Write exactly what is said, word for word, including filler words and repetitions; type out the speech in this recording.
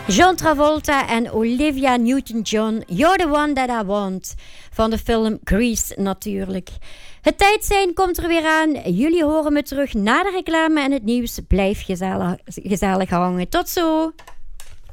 John Travolta en Olivia Newton-John, You're the One That I Want. Van de film Grease natuurlijk. Het tijd zijn komt er weer aan. Jullie horen me terug na de reclame en het nieuws. Blijf gezellig, gezellig hangen. Tot zo!